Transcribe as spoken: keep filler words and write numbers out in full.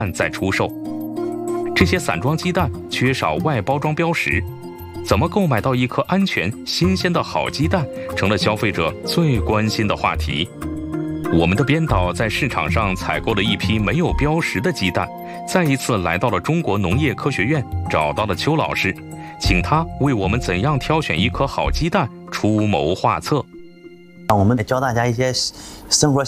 在出售。这些散装鸡蛋缺少外包装标识，怎么购买到一颗安全、新鲜的好鸡蛋，成了消费者最关心的话题。我们的编导在市场上采购了一批没有标识的鸡蛋，再一次来到了中国农业科学院，找到了邱老师，请他为我们怎样挑选一颗好鸡蛋出谋划策。 我们得教大家一些生活